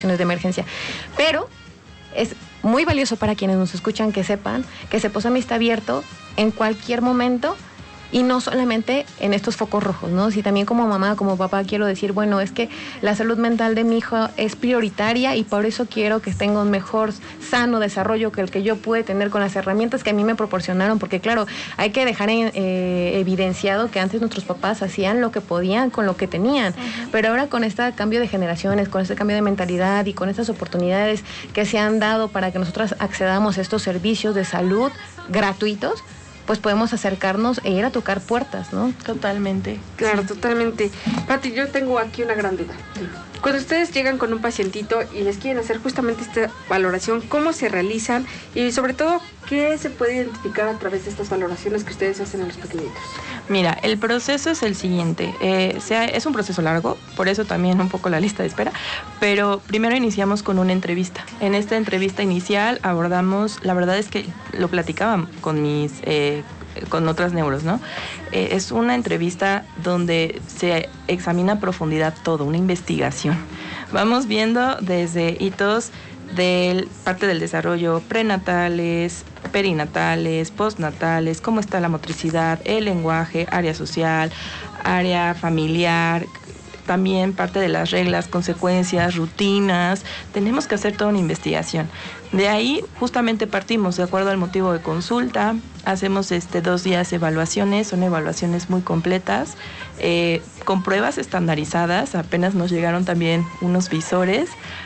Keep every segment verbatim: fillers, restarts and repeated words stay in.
de emergencia. Pero es muy valioso para quienes nos escuchan que sepan que Ceposami está abierto en cualquier momento y no solamente en estos focos rojos, ¿no? Si también como mamá, como papá quiero decir, bueno, es que la salud mental de mi hijo es prioritaria y por eso quiero que tenga un mejor sano desarrollo que el que yo pude tener con las herramientas que a mí me proporcionaron, porque claro, hay que dejar en, eh, evidenciado que antes nuestros papás hacían lo que podían con lo que tenían, uh-huh. pero ahora con este cambio de generaciones, con este cambio de mentalidad y con estas oportunidades que se han dado para que nosotros accedamos a estos servicios de salud gratuitos, pues podemos acercarnos e ir a tocar puertas, ¿no? Totalmente. Claro, sí. totalmente. Pati, yo tengo aquí una gran duda. Sí. Cuando ustedes llegan con un pacientito y les quieren hacer justamente esta valoración, ¿cómo se realizan? Y sobre todo, ¿qué se puede identificar a través de estas valoraciones que ustedes hacen a los pequeñitos? Mira, el proceso es el siguiente. Eh, sea, es un proceso largo, por eso también un poco la lista de espera, pero primero iniciamos con una entrevista. En esta entrevista inicial abordamos, la verdad es que lo platicaba con mis... Eh, con otras neuros, ¿no? Eh, es una entrevista donde se examina a profundidad todo, una investigación. Vamos viendo desde hitos de parte del desarrollo prenatales, perinatales, postnatales, cómo está la motricidad, el lenguaje, área social, área familiar, también parte de las reglas, consecuencias, rutinas. Tenemos que hacer toda una investigación. De ahí justamente partimos de acuerdo al motivo de consulta, hacemos este dos días evaluaciones, son evaluaciones muy completas, eh, con pruebas estandarizadas. Apenas nos llegaron también unos visores,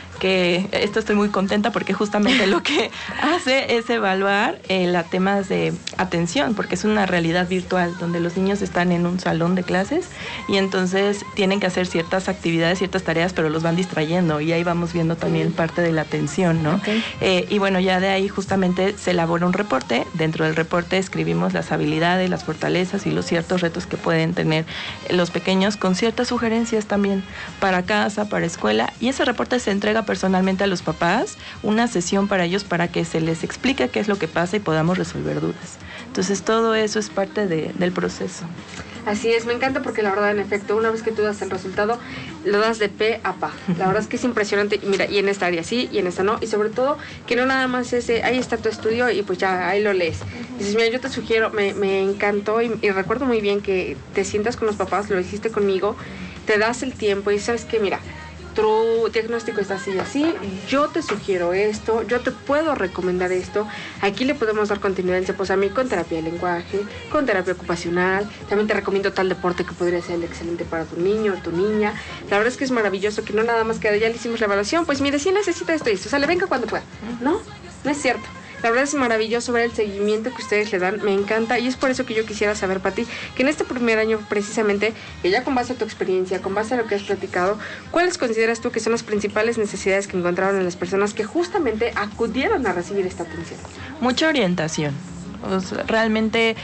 que esto estoy muy contenta porque justamente lo que hace es evaluar eh, los temas de atención, porque es una realidad virtual donde los niños están en un salón de clases y entonces tienen que hacer ciertas actividades, ciertas tareas, pero los van distrayendo y ahí vamos viendo también parte de la atención, ¿no? Okay. Eh, y bueno, ya de ahí justamente se elabora un reporte. Dentro del reporte escribimos las habilidades, las fortalezas y los ciertos retos que pueden tener los pequeños, con ciertas sugerencias también para casa, para escuela, y ese reporte se entrega personalmente a los papás, una sesión para ellos para que se les explique qué es lo que pasa y podamos resolver dudas. Entonces todo eso es parte de, del proceso. Así es, me encanta porque la verdad, en efecto, una vez que tú das el resultado, lo das de pe a pa. La verdad es que es impresionante. Y mira, y en esta área sí, y en esta no. Y sobre todo, que no nada más ese, ahí está tu estudio y pues ya, ahí lo lees. Y dices, mira, yo te sugiero, me, me encantó y, y recuerdo muy bien que te sientas con los papás, lo hiciste conmigo, te das el tiempo y sabes que, mira, tu diagnóstico está así y así, yo te sugiero esto, yo te puedo recomendar esto. Aquí le podemos dar continuidad en Ceposami con terapia de lenguaje, con terapia ocupacional. También te recomiendo tal deporte que podría ser excelente para tu niño o tu niña. La verdad es que es maravilloso que no nada más que ya le hicimos la evaluación, pues mire, sí necesita esto y esto, o sea, le venga cuando pueda. No, no es cierto. La verdad es maravilloso ver el seguimiento que ustedes le dan, me encanta, y es por eso que yo quisiera saber, Pati, que en este primer año precisamente, que ya con base a tu experiencia, con base a lo que has platicado, ¿cuáles consideras tú que son las principales necesidades que encontraron en las personas que justamente acudieron a recibir esta atención? Mucha orientación. O sea, realmente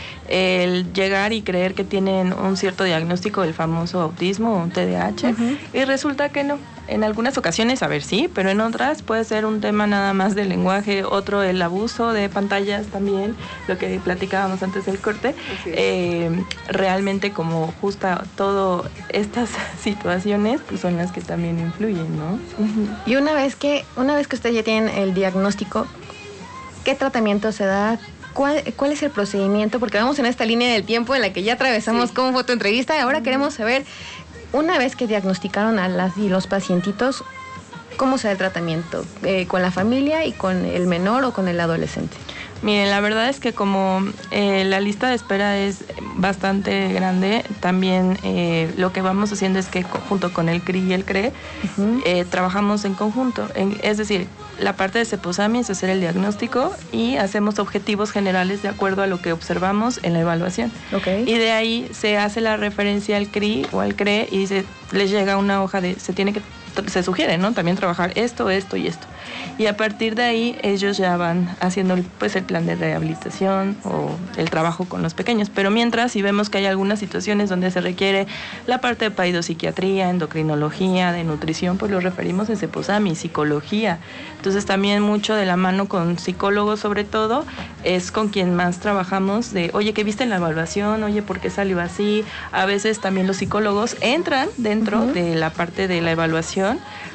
el llegar y creer que tienen un cierto diagnóstico del famoso autismo o un T D A H, uh-huh. y resulta que no. En algunas ocasiones, a ver, sí, pero en otras puede ser un tema nada más del lenguaje, otro el abuso de pantallas también, lo que platicábamos antes del corte. Eh, realmente como justo todas estas situaciones pues son las que también influyen, ¿no? Uh-huh. Y una vez que, una vez que ustedes ya tienen el diagnóstico, ¿qué tratamiento se da? ¿Cuál, ¿Cuál es el procedimiento? Porque vamos en esta línea del tiempo en la que ya atravesamos sí. cómo fue tu entrevista y ahora uh-huh. queremos saber, una vez que diagnosticaron a las y los pacientitos, ¿cómo se da el tratamiento? Eh, ¿Con la familia y con el menor o con el adolescente? Miren, la verdad es que como eh, la lista de espera es bastante grande, también eh, lo que vamos haciendo es que junto con el C R I y el C R E uh-huh. eh, trabajamos en conjunto. En, es decir, la parte de Ceposami es hacer el diagnóstico y hacemos objetivos generales de acuerdo a lo que observamos en la evaluación. Okay. Y de ahí se hace la referencia al C R I o al C R E y se les llega una hoja de, se tiene que, se sugiere, ¿no? También trabajar esto, esto y esto. Y a partir de ahí ellos ya van haciendo pues el plan de rehabilitación o el trabajo con los pequeños. Pero mientras, si vemos que hay algunas situaciones donde se requiere la parte de paidopsiquiatría, endocrinología, de nutrición, pues lo referimos en Ceposami, psicología. Entonces también mucho de la mano con psicólogos, sobre todo, es con quien más trabajamos de, oye, ¿qué viste en la evaluación? Oye, ¿por qué salió así? A veces también los psicólogos entran dentro uh-huh. de la parte de la evaluación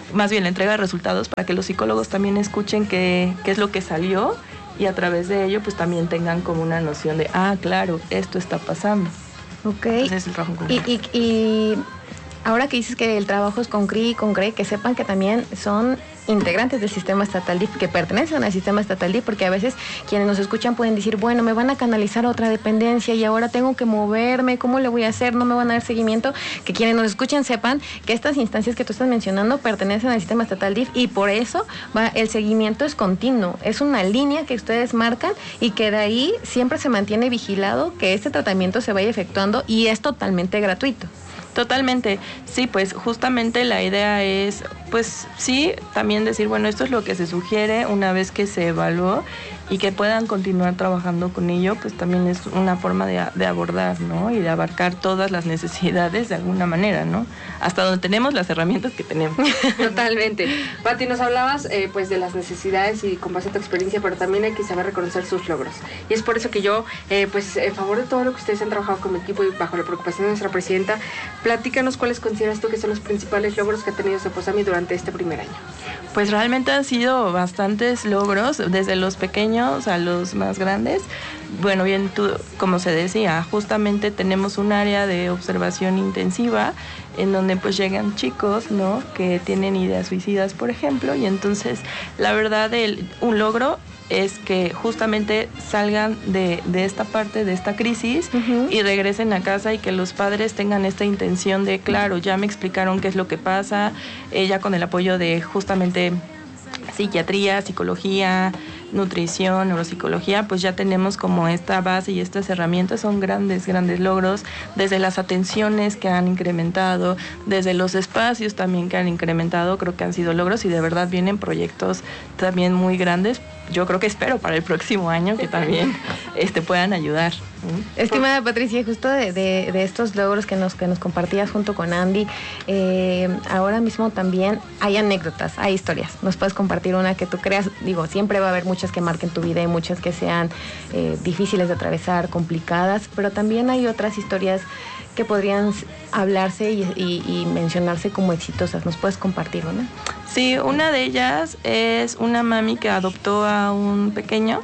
más bien la entrega de resultados para que los psicólogos también escuchen qué, qué es lo que salió y a través de ello pues también tengan como una noción de, ah, claro, esto está pasando. Ok. Entonces es el trabajo en y, y, y ahora que dices que el trabajo es con C R I y con C R E, que sepan que también son integrantes del sistema estatal D I F, que pertenecen al sistema estatal D I F, porque a veces quienes nos escuchan pueden decir, bueno, me van a canalizar a otra dependencia y ahora tengo que moverme, ¿cómo le voy a hacer? No me van a dar seguimiento. Que quienes nos escuchan sepan que estas instancias que tú estás mencionando pertenecen al sistema estatal D I F y por eso va, el seguimiento es continuo, es una línea que ustedes marcan y que de ahí siempre se mantiene vigilado que este tratamiento se vaya efectuando y es totalmente gratuito. Totalmente, sí, pues justamente la idea es, pues sí, también decir, bueno, esto es lo que se sugiere una vez que se evaluó y que puedan continuar trabajando con ello, pues también es una forma de, de abordar, ¿no? Y de abarcar todas las necesidades de alguna manera, ¿no? Hasta donde tenemos las herramientas que tenemos. Totalmente. Pati, nos hablabas eh, pues de las necesidades y con base a tu experiencia, pero también hay que saber reconocer sus logros. Y es por eso que yo, eh, pues en favor de todo lo que ustedes han trabajado como equipo y bajo la preocupación de nuestra presidenta, platícanos cuáles consideras tú que son los principales logros que ha tenido Ceposami durante este primer año. Pues realmente han sido bastantes logros, desde los pequeños a los más grandes. Bueno, bien, tú, como se decía, justamente tenemos un área de observación intensiva en donde pues llegan chicos, ¿no? Que tienen ideas suicidas, por ejemplo, y entonces la verdad el, un logro es que justamente salgan de, de esta parte, de esta crisis, uh-huh, y regresen a casa y que los padres tengan esta intención de, claro, ya me explicaron qué es lo que pasa, ella con el apoyo de justamente psiquiatría, psicología, nutrición, neuropsicología, pues ya tenemos como esta base y estas herramientas. Son grandes, grandes logros, desde las atenciones que han incrementado, desde los espacios también que han incrementado, creo que han sido logros y de verdad vienen proyectos también muy grandes. Yo creo que espero para el próximo año que también este, puedan ayudar. Estimada Patricia, justo de, de, de estos logros que nos, que nos compartías junto con Andy, eh, ahora mismo también hay anécdotas, hay historias. ¿Nos puedes compartir una que tú creas? Digo, siempre va a haber muchas que marquen tu vida y muchas que sean eh, difíciles de atravesar, complicadas, pero también hay otras historias que podrían hablarse y, y, y mencionarse como exitosas. ¿Nos puedes compartir una? Sí, una de ellas es una mami que adoptó a un pequeño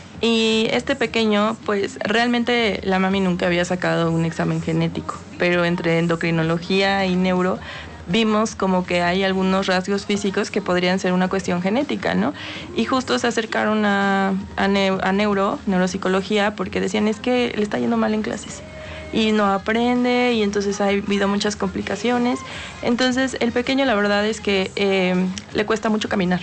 y este pequeño, pues realmente la mami nunca había sacado un examen genético, pero entre endocrinología y neuro vimos como que hay algunos rasgos físicos que podrían ser una cuestión genética, ¿no? Y justo se acercaron a, a, neu, a neuro, neuropsicología, porque decían, es que le está yendo mal en clases y no aprende y entonces ha habido muchas complicaciones. Entonces el pequeño la verdad es que eh, le cuesta mucho caminar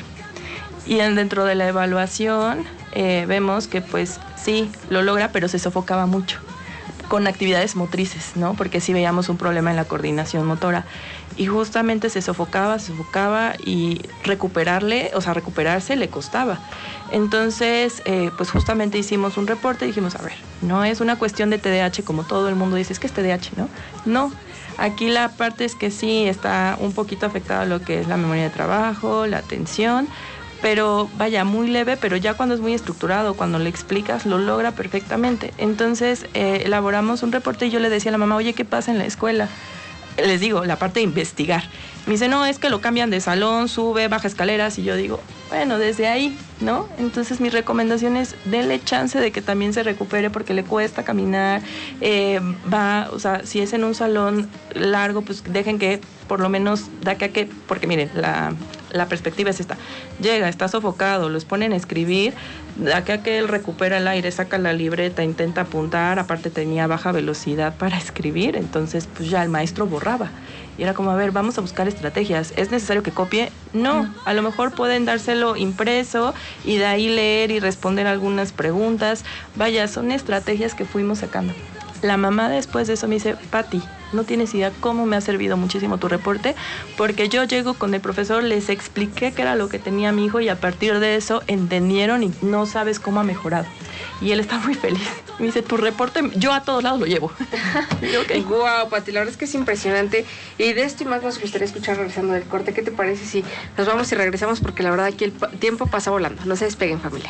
y dentro de la evaluación eh, vemos que pues sí, lo logra, pero se sofocaba mucho con actividades motrices, ¿no? Porque sí veíamos un problema en la coordinación motora y justamente se sofocaba, se sofocaba y recuperarle, o sea, recuperarse le costaba. Entonces, eh, pues justamente hicimos un reporte y dijimos, a ver, no es una cuestión de T D A H como todo el mundo dice, es que es T D A H, ¿no? No, aquí la parte es que sí está un poquito afectada lo que es la memoria de trabajo, la atención, pero vaya, muy leve, pero ya cuando es muy estructurado, cuando le explicas, lo logra perfectamente. Entonces, eh, elaboramos un reporte y yo le decía a la mamá, oye, ¿qué pasa en la escuela? Les digo, la parte de investigar. Me dice, no, es que lo cambian de salón, sube, baja escaleras, y yo digo, bueno, desde ahí, ¿no? Entonces mi recomendación es, denle chance de que también se recupere porque le cuesta caminar, eh, va, o sea, si es en un salón largo, pues dejen que por lo menos da que a que, porque miren, la, la perspectiva es esta, llega, está sofocado, los ponen a escribir, da que a que él recupera el aire, saca la libreta, intenta apuntar, aparte tenía baja velocidad para escribir, entonces pues ya el maestro borraba. Y era como, a ver, vamos a buscar estrategias. ¿Es necesario que copie? No, no. A lo mejor pueden dárselo impreso y de ahí leer y responder algunas preguntas. Vaya, son estrategias que fuimos sacando. La mamá después de eso me dice, Pati, no tienes idea cómo me ha servido muchísimo tu reporte, porque yo llego con el profesor, les expliqué qué era lo que tenía mi hijo y a partir de eso entendieron y no sabes cómo ha mejorado. Y él está muy feliz. Me dice, tu reporte, yo a todos lados lo llevo. Okay. Wow, Pati, la verdad es que es impresionante. Y de esto y más nos gustaría escuchar regresando del corte. ¿Qué te parece si nos vamos y regresamos? Porque la verdad aquí el tiempo pasa volando. No se despeguen, familia.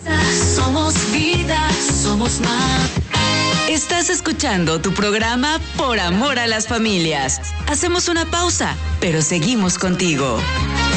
Somos vida, somos más. Estás escuchando tu programa Por Amor a las Familias. Hacemos una pausa, pero seguimos contigo.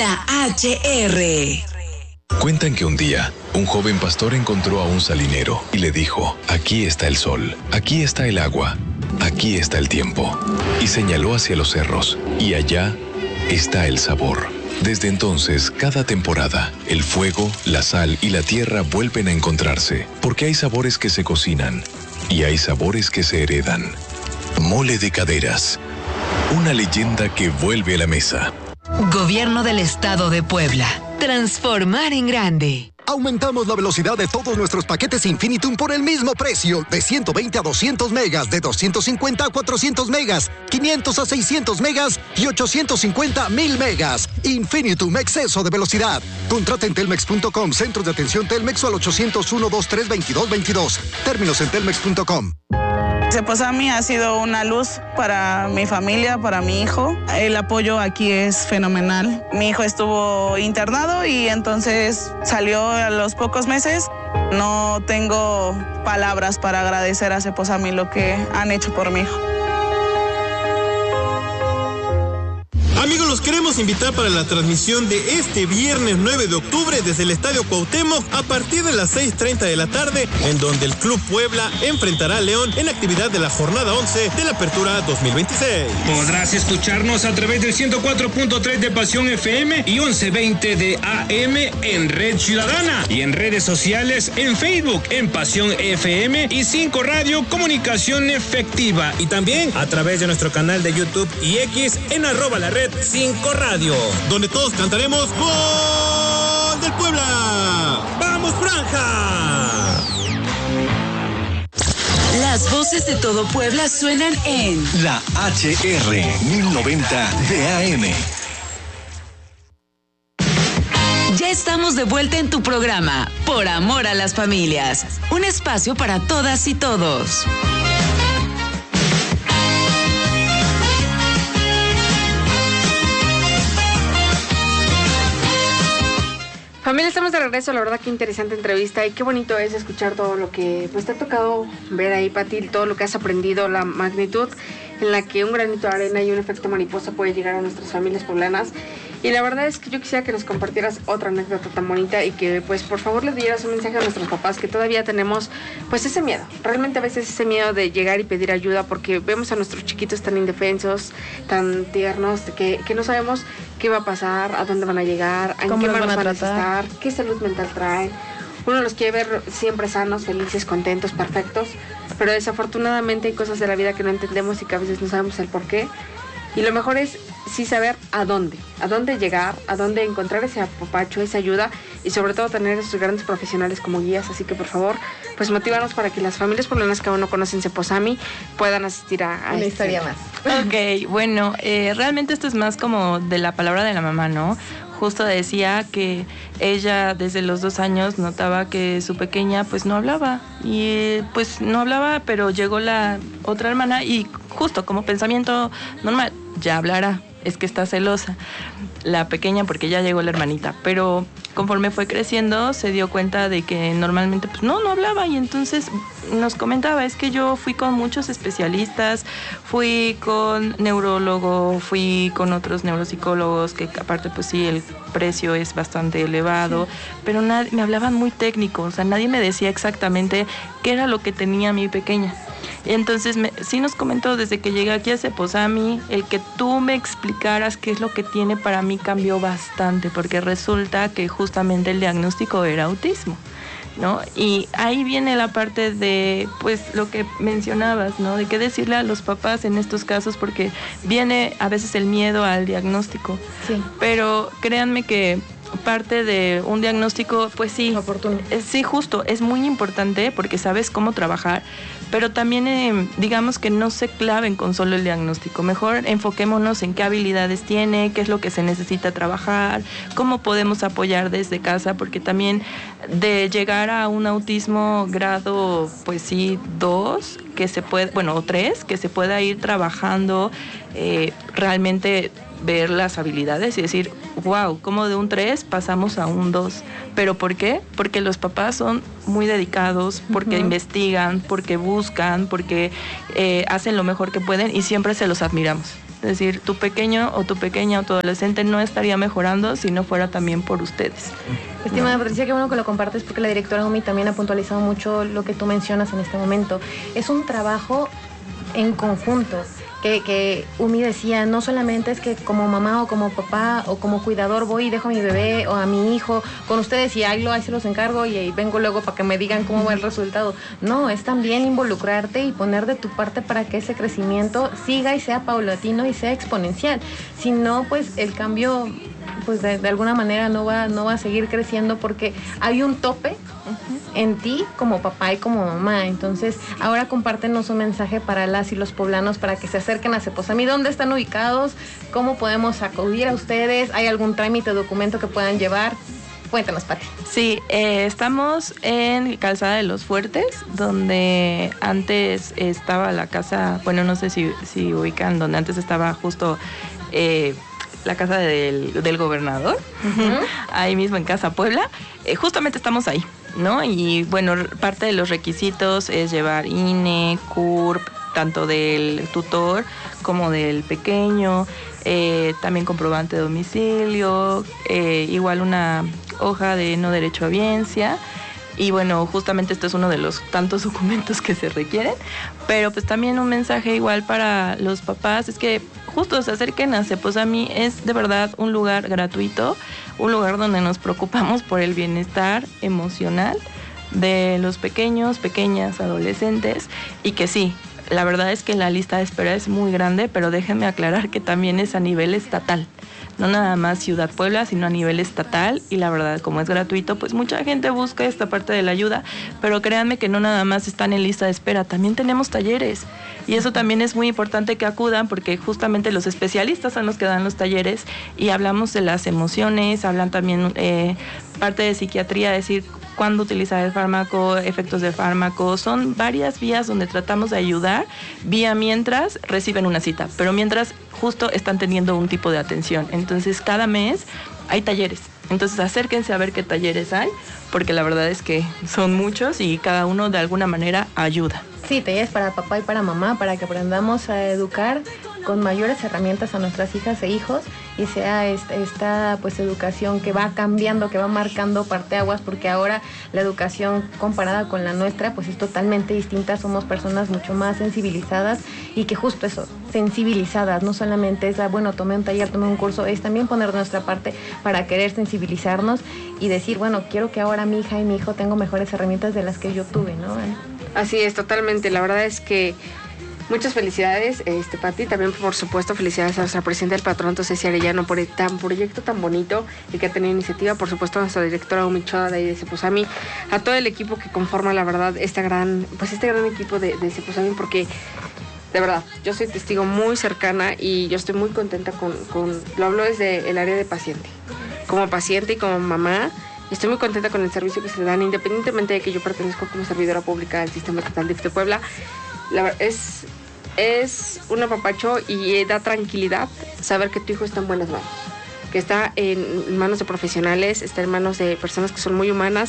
La H R. Cuentan que un día, un joven pastor encontró a un salinero y le dijo, aquí está el sol, aquí está el agua, aquí está el tiempo. Y señaló hacia los cerros, y allá está el sabor. Desde entonces, cada temporada, el fuego, la sal y la tierra vuelven a encontrarse, porque hay sabores que se cocinan y hay sabores que se heredan. Mole de Caderas, una leyenda que vuelve a la mesa. Gobierno del Estado de Puebla. Transformar en grande. Aumentamos la velocidad de todos nuestros paquetes Infinitum por el mismo precio, de ciento veinte a doscientos megas, de doscientos cincuenta a cuatrocientos megas, quinientos a seiscientos megas y ochocientos cincuenta a mil megas. Infinitum, exceso de velocidad. Contrata en telmex punto com, centros de atención Telmex o al ochocientos uno, veintitrés, veintidós veintidós. Términos en telmex punto com. Cepozami ha sido una luz para mi familia, para mi hijo. El apoyo aquí es fenomenal. Mi hijo estuvo internado y entonces salió a los pocos meses. No tengo palabras para agradecer a Cepozami lo que han hecho por mi hijo. Amigos, los queremos invitar para la transmisión de este viernes nueve de octubre desde el Estadio Cuauhtémoc a partir de las seis treinta de la tarde, en donde el Club Puebla enfrentará a León en actividad de la jornada once de la Apertura dos mil veintiséis. Podrás escucharnos a través del ciento cuatro punto tres de Pasión F M y once veinte de A M en Red Ciudadana y en redes sociales en Facebook en Pasión F M y cinco Radio Comunicación Efectiva, y también a través de nuestro canal de YouTube y X en arroba la red cinco Radio, donde todos cantaremos ¡Gol del Puebla! ¡Vamos, Franja! Las voces de todo Puebla suenan en La H R mil noventa de A M. Ya estamos de vuelta en tu programa, Por Amor a las Familias. Un espacio para todas y todos. Familia, estamos de regreso. La verdad, qué interesante entrevista y qué bonito es escuchar todo lo que pues te ha tocado ver ahí, Pati, todo lo que has aprendido, la magnitud en la que un granito de arena y un efecto mariposa puede llegar a nuestras familias poblanas. Y la verdad es que yo quisiera que nos compartieras otra anécdota tan bonita y que pues por favor les dieras un mensaje a nuestros papás, que todavía tenemos pues ese miedo, realmente a veces ese miedo de llegar y pedir ayuda, porque vemos a nuestros chiquitos tan indefensos, tan tiernos, que, que no sabemos qué va a pasar, a dónde van a llegar, en qué manos van a necesitar, qué salud mental traen. Uno los quiere ver siempre sanos, felices, contentos, perfectos, pero desafortunadamente hay cosas de la vida que no entendemos y que a veces no sabemos el por qué. Y lo mejor es sí saber a dónde, a dónde llegar, a dónde encontrar ese apapacho, esa ayuda y sobre todo tener esos grandes profesionales como guías. Así que por favor, pues motívanos para que las familias poblanas que aún no conocen Cepozami puedan asistir a, a una este historia más. Ok, bueno, eh, realmente esto es más como de la palabra de la mamá, ¿no? Justo decía que ella desde los dos años notaba que su pequeña pues no hablaba y pues no hablaba, pero llegó la otra hermana y justo como pensamiento normal, ya hablará, es que está celosa la pequeña porque ya llegó la hermanita, pero conforme fue creciendo se dio cuenta de que normalmente pues no, no hablaba y entonces nos comentaba, es que yo fui con muchos especialistas, fui con neurólogo, fui con otros neuropsicólogos que aparte pues sí, el precio es bastante elevado, sí. Pero nadie, me hablaban muy técnico, o sea, nadie me decía exactamente qué era lo que tenía mi pequeña. Y entonces me, sí nos comentó desde que llegué aquí a Cepozami, el que tú me explicaras qué es lo que tiene para mí cambió bastante, porque resulta que justamente el diagnóstico era autismo, ¿no? Y ahí viene la parte de, pues, lo que mencionabas, ¿no? De qué decirle a los papás en estos casos, porque viene a veces el miedo al diagnóstico. Sí. Pero créanme que parte de un diagnóstico, pues sí, oportuno. Es, sí, justo, es muy importante porque sabes cómo trabajar, pero también eh, digamos que no se claven con solo el diagnóstico, mejor enfoquémonos en qué habilidades tiene, qué es lo que se necesita trabajar, cómo podemos apoyar desde casa, porque también de llegar a un autismo grado, pues sí, dos, que se puede, bueno, o tres, que se pueda ir trabajando, eh, realmente ver las habilidades y decir, wow, como de un tres pasamos a un dos. ¿Pero por qué? Porque los papás son muy dedicados, porque uh-huh. investigan, porque buscan, porque eh, hacen lo mejor que pueden y siempre se los admiramos. Es decir, tu pequeño o tu pequeña o tu adolescente no estaría mejorando si no fuera también por ustedes. Estimada no. Patricia, qué bueno que lo compartes porque la directora Umi también ha puntualizado mucho lo que tú mencionas en este momento. Es un trabajo en conjunto. Que, que Umi decía, no solamente es que como mamá o como papá o como cuidador voy y dejo a mi bebé o a mi hijo con ustedes y ahí, lo, ahí se los encargo y ahí vengo luego para que me digan cómo va el resultado. No, es también involucrarte y poner de tu parte para que ese crecimiento siga y sea paulatino y sea exponencial. Si no, pues el cambio pues de, de alguna manera no va, no va a seguir creciendo porque hay un tope uh-huh. en ti como papá y como mamá. Entonces, ahora compártenos un mensaje para las y los poblanos para que se acerquen a Ceposami. ¿Dónde están ubicados? ¿Cómo podemos acudir a ustedes? ¿Hay algún trámite o documento que puedan llevar? Cuéntanos, Pati. Sí, eh, estamos en Calzada de los Fuertes, donde antes estaba la casa, bueno, no sé si, si ubican, donde antes estaba justo... Eh, la casa del, del gobernador, uh-huh. ahí mismo en Casa Puebla, eh, justamente estamos ahí, ¿no? Y bueno, parte de los requisitos es llevar I N E, C U R P, tanto del tutor como del pequeño, eh, también comprobante de domicilio, eh, igual una hoja de no derecho a audiencia. Y bueno, justamente esto es uno de los tantos documentos que se requieren, pero pues también un mensaje igual para los papás, es que justo se acerquen a Ceposami, es de verdad un lugar gratuito, un lugar donde nos preocupamos por el bienestar emocional de los pequeños, pequeñas, adolescentes, y que sí, la verdad es que la lista de espera es muy grande, pero déjenme aclarar que también es a nivel estatal. No nada más Ciudad Puebla, sino a nivel estatal, y la verdad, como es gratuito, pues mucha gente busca esta parte de la ayuda, pero créanme que no nada más están en lista de espera, también tenemos talleres, y eso también es muy importante que acudan, porque justamente los especialistas son los que dan los talleres, y hablamos de las emociones, hablan también eh, parte de psiquiatría, es decir, cuándo utilizar el fármaco, efectos del fármaco, son varias vías donde tratamos de ayudar, vía mientras reciben una cita, pero mientras justo están teniendo un tipo de atención. Entonces, cada mes hay talleres. Entonces, acérquense a ver qué talleres hay, porque la verdad es que son muchos y cada uno de alguna manera ayuda. Sí, talleres para papá y para mamá, para que aprendamos a educar con mayores herramientas a nuestras hijas e hijos y sea esta, esta pues educación que va cambiando, que va marcando parteaguas, porque ahora la educación comparada con la nuestra pues es totalmente distinta, somos personas mucho más sensibilizadas y que justo eso, sensibilizadas, no solamente es, bueno, tomé un taller, tomé un curso, es también poner de nuestra parte para querer sensibilizarnos y decir, bueno, quiero que ahora mi hija y mi hijo tengan mejores herramientas de las que yo tuve, ¿no? Así es, totalmente, la verdad es que muchas felicidades, este, Pati, también por supuesto felicidades a nuestra presidenta del Patronato, Ceci Arellano, por el tan proyecto tan bonito y que ha tenido iniciativa, por supuesto a nuestra directora Umi Choa de ahí de Ceposami, a todo el equipo que conforma la verdad esta gran, pues este gran equipo de, de Ceposami, porque de verdad, yo soy testigo muy cercana y yo estoy muy contenta con, con lo hablo desde el área de paciente, como paciente y como mamá. Estoy muy contenta con el servicio que se dan, independientemente de que yo pertenezco como servidora pública del Sistema Estatal de I F S S de Puebla. La, es, es un apapacho y da tranquilidad saber que tu hijo está en buenas manos, que está en manos de profesionales, está en manos de personas que son muy humanas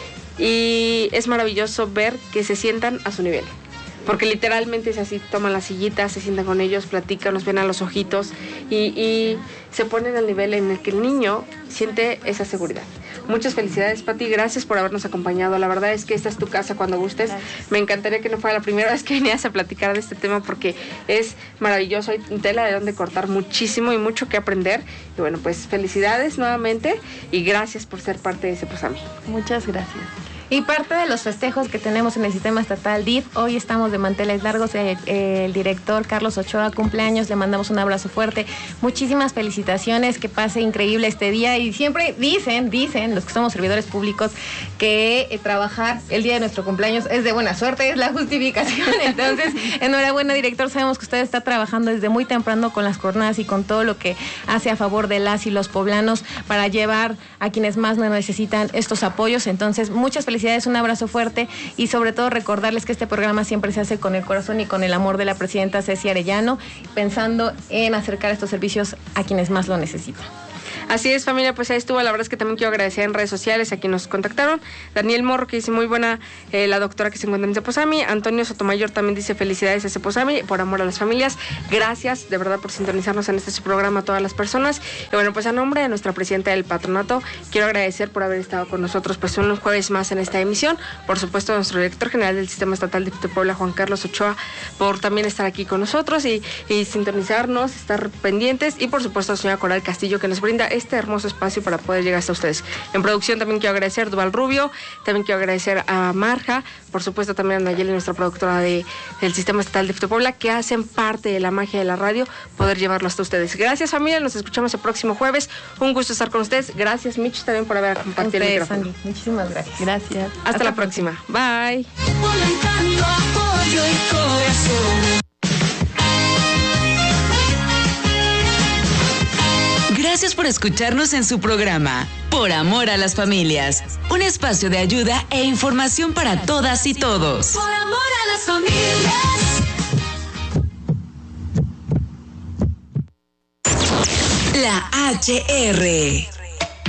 y es maravilloso ver que se sientan a su nivel. Porque literalmente es así, toman las sillitas, se sientan con ellos, platican, nos ven a los ojitos y, y se ponen al nivel en el que el niño siente esa seguridad. Muchas felicidades, Pati, gracias por habernos acompañado. La verdad es que esta es tu casa cuando gustes. Gracias. Me encantaría que no fuera la primera vez que vinieras a platicar de este tema porque es maravilloso, hay tela de donde cortar muchísimo y mucho que aprender. Y bueno, pues felicidades nuevamente y gracias por ser parte de Ceposami. Muchas gracias. Y parte de los festejos que tenemos en el sistema estatal D I F, hoy estamos de manteles largos, el, el director Carlos Ochoa cumpleaños, le mandamos un abrazo fuerte, muchísimas felicitaciones, que pase increíble este día y siempre dicen, dicen los que somos servidores públicos que eh, trabajar el día de nuestro cumpleaños es de buena suerte, es la justificación, entonces enhorabuena director, sabemos que usted está trabajando desde muy temprano con las jornadas y con todo lo que hace a favor de las y los poblanos para llevar a quienes más nos necesitan estos apoyos, entonces muchas felicidades. Felicidades, un abrazo fuerte y sobre todo recordarles que este programa siempre se hace con el corazón y con el amor de la presidenta Ceci Arellano, pensando en acercar estos servicios a quienes más lo necesitan. Así es, familia, pues ahí estuvo. La verdad es que también quiero agradecer en redes sociales a quienes nos contactaron. Daniel Morro, que dice muy buena eh, la doctora que se encuentra en Ceposami. Antonio Sotomayor también dice felicidades a Ceposami por amor a las familias. Gracias de verdad por sintonizarnos en este programa a todas las personas. Y bueno, pues a nombre de nuestra presidenta del patronato, quiero agradecer por haber estado con nosotros pues un jueves más en esta emisión. Por supuesto, a nuestro director general del Sistema Estatal de Puebla, Juan Carlos Ochoa, por también estar aquí con nosotros y, y sintonizarnos, estar pendientes. Y por supuesto, a la señora Coral Castillo, que nos brinda este hermoso espacio para poder llegar hasta ustedes. En producción también quiero agradecer a Duval Rubio, también quiero agradecer a Marja, por supuesto también a Nayeli, nuestra productora de, del Sistema Estatal de Puebla, que hacen parte de la magia de la radio, poder llevarlo hasta ustedes. Gracias, familia, nos escuchamos el próximo jueves. Un gusto estar con ustedes. Gracias, Mitch, también por haber compartido el micrófono. Sandy, muchísimas gracias. Gracias. Hasta, Hasta la próxima. próxima. Bye. Gracias por escucharnos en su programa Por Amor a las Familias, un espacio de ayuda e información para todas y todos. Por amor a las familias. La H R